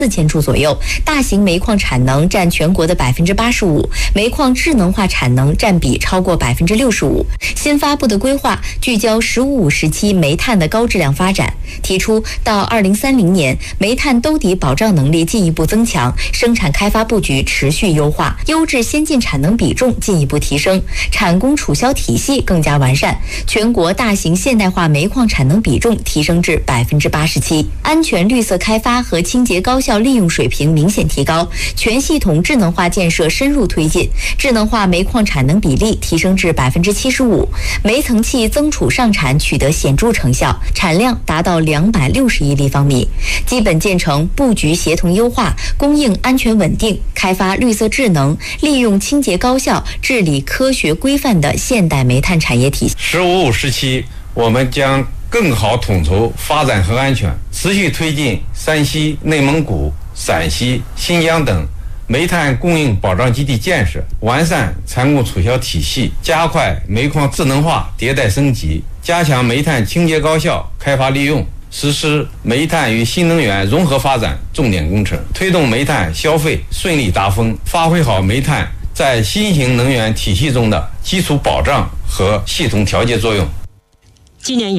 4000处左右，大型煤矿产能占全国的85%，煤矿智能化产能占比超过65%。新发布的规划聚焦“15+5”时期煤炭的高质量发展，提出到2030年，煤炭兜底保障能力进一步增强，生产开发布局持续优化，优质先进产能比重进一步提升，产供储销体系更加完善，全国大型现代化煤矿产能比重提升至87%，安全绿色开发和清洁高效利用水平明显提高，全系统智能化建设深入推进，智能化煤矿产能比例提升至75%，煤层气增储上产取得显著成效，产量达到260亿立方米，基本建成布局协同优化、供应安全稳定、开发绿色智能、利用清洁高效、治理科学规范的现代煤炭产业体系。 “15+5”时期，我们将更好统筹发展和安全，持续推进山西、内蒙古、陕西、新疆等煤炭供应保障基地建设，完善产供储销体系，加快煤矿智能化迭代升级，加强煤炭清洁高效开发利用，实施煤炭与新能源融合发展重点工程，推动煤炭消费顺利达峰，发挥好煤炭在新型能源体系中的基础保障和系统调节作用。 今年